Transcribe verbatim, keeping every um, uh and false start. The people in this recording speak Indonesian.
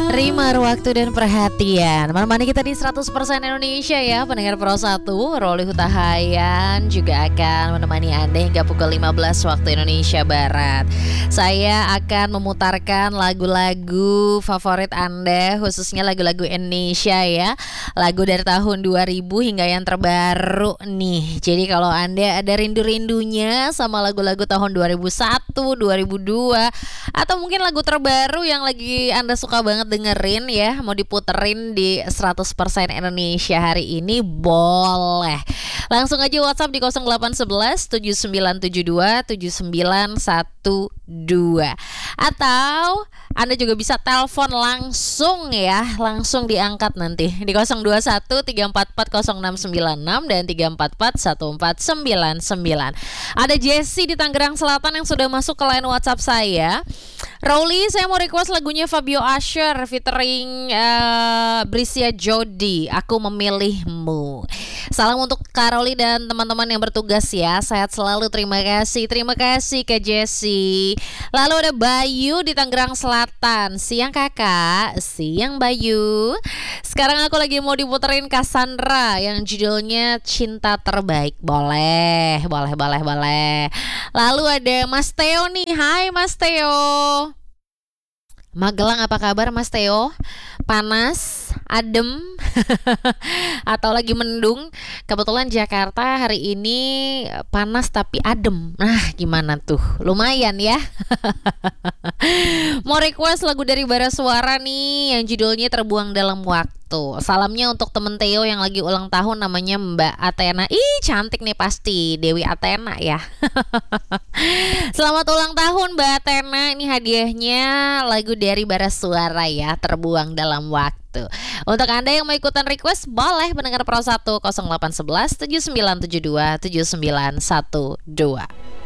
Terima waktu dan perhatian. Menemani kita di seratus persen Indonesia ya, pendengar Pro satu, Roli Hutahayan juga akan menemani Anda hingga pukul lima belas waktu Indonesia Barat. Saya akan memutarkan lagu-lagu favorit Anda, khususnya lagu-lagu Indonesia ya. Lagu dari tahun dua ribu hingga yang terbaru nih. Jadi kalau Anda ada rindu-rindunya sama lagu-lagu tahun dua ribu satu, dua ribu dua, atau mungkin lagu terbaru yang lagi Anda suka banget dengerin ya, mau diputerin di seratus persen Indonesia hari ini, boleh. Langsung aja WhatsApp di nol delapan satu satu tujuh sembilan tujuh dua tujuh sembilan satu dua. Atau Anda juga bisa telepon langsung ya, langsung diangkat nanti di nol dua satu tiga empat empat nol enam sembilan enam dan tiga empat empat satu empat sembilan sembilan. Ada Jessie di Tangerang Selatan yang sudah masuk ke line WhatsApp saya. Rowli, saya mau request lagunya Fabio Asher featuring uh, Brisia Jody, Aku Memilihmu. Salam untuk Kak Rowli dan teman-teman yang bertugas ya. Sehat selalu, terima kasih. Terima kasih Kak Jessie. Lalu ada Bayu di Tangerang Selatan. Siang kakak, siang Bayu. Sekarang aku lagi mau diputerin Cassandra yang judulnya Cinta Terbaik. Boleh, boleh, boleh, boleh. Lalu ada Mas Theo nih. Hai Mas Theo. Magelang apa kabar Mas Theo? Panas, adem, atau lagi mendung? Kebetulan Jakarta hari ini panas tapi adem. Nah gimana tuh? Lumayan ya. Mau request lagu dari Bara Suara nih yang judulnya Terbuang Dalam Waktu. Salamnya untuk temen Theo yang lagi ulang tahun, namanya Mbak Athena. Ih cantik nih pasti, Dewi Athena ya. Selamat ulang tahun Mbak Athena. Ini hadiahnya lagu dari Bara Suara ya, Terbuang Dalam Waktu. Untuk Anda yang mau ikutan request, boleh mendengar Pro satu nol delapan satu satu tujuh sembilan tujuh dua tujuh sembilan satu dua.